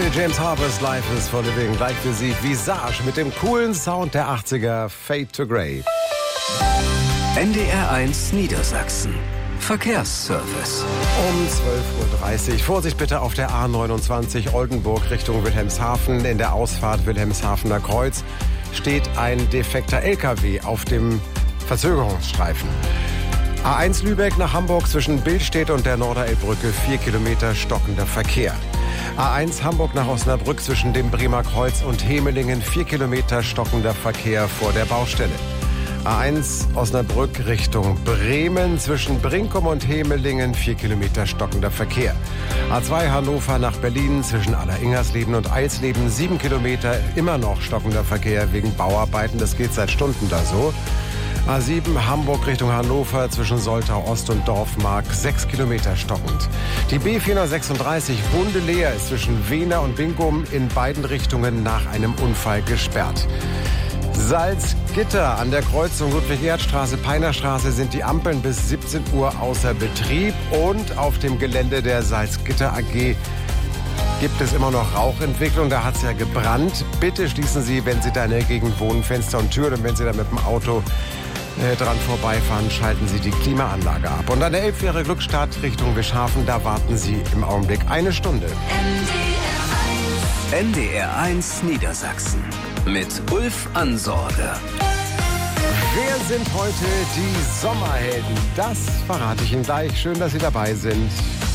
James Harper's Life is for Living. Gleich für Sie Visage mit dem coolen Sound der 80er, Fade to Grey. NDR 1 Niedersachsen. Verkehrsservice. Um 12.30 Uhr. Vorsicht bitte auf der A29 Oldenburg Richtung Wilhelmshaven. In der Ausfahrt Wilhelmshavener Kreuz steht ein defekter LKW auf dem Verzögerungsstreifen. A1 Lübeck nach Hamburg zwischen Billstedt und der Norderelbbrücke 4 Kilometer stockender Verkehr. A1 Hamburg nach Osnabrück zwischen dem Bremer Kreuz und Hemelingen 4 Kilometer stockender Verkehr vor der Baustelle. A1 Osnabrück Richtung Bremen zwischen Brinkum und Hemelingen 4 Kilometer stockender Verkehr. A2 Hannover nach Berlin zwischen Aller-Ingersleben und Eilsleben 7 Kilometer immer noch stockender Verkehr wegen Bauarbeiten. Das geht seit Stunden da so. A7 Hamburg Richtung Hannover zwischen Soltau Ost und Dorfmark 6 Kilometer stockend. Die B436 Bundeleer ist zwischen Wehner und Bingum in beiden Richtungen nach einem Unfall gesperrt. Salzgitter an der Kreuzung Ludwig-Erhard-Straße-Peinerstraße sind die Ampeln bis 17 Uhr außer Betrieb und auf dem Gelände der Salzgitter AG gibt es immer noch Rauchentwicklung, da hat es ja gebrannt. Bitte schließen Sie, wenn Sie da in der Gegend wohnen, Fenster und Türen und wenn Sie da mit dem Auto dran vorbeifahren, schalten Sie die Klimaanlage ab. Und an der Elbfähre Glückstadt Richtung Wischhafen, da warten Sie im Augenblick eine Stunde. NDR 1 Niedersachsen mit Ulf Ansorge. Wer sind heute die Sommerhelden? Das verrate ich Ihnen gleich. Schön, dass Sie dabei sind.